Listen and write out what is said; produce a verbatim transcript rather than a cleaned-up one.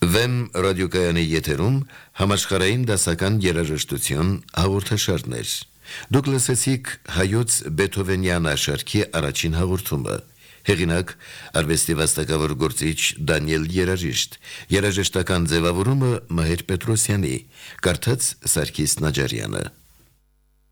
Վեմ ռադիոկայանի եթերում համաշխարհային դասական երաժշտություն հաղորդաշարներ։ Դուք լսեցիք հայոց Բեթհովենյան աշարքի առաջին հաղորդումը։ Հեղինակ արվեստի վաստակավոր գործիչ Դանիել Երաժիշտ, երաժշտական ձևավորումը Մհեր Պետրոսյանի, կարդաց Սարգիս Նաջարյանը։